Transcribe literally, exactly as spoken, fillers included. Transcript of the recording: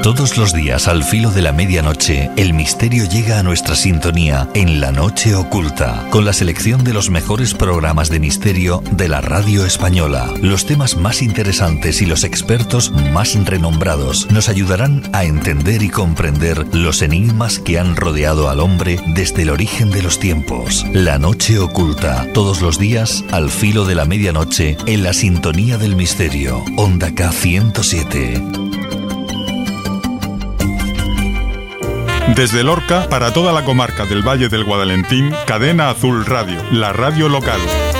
Todos los días al filo de la medianoche, el misterio llega a nuestra sintonía en La Noche Oculta, con la selección de los mejores programas de misterio de la radio española. Los temas más interesantes y los expertos más renombrados nos ayudarán a entender y comprender los enigmas que han rodeado al hombre desde el origen de los tiempos. La Noche Oculta, todos los días al filo de la medianoche en la sintonía del misterio. Onda K ciento siete. Desde Lorca, para toda la comarca del Valle del Guadalentín, Cadena Azul Radio, la radio local.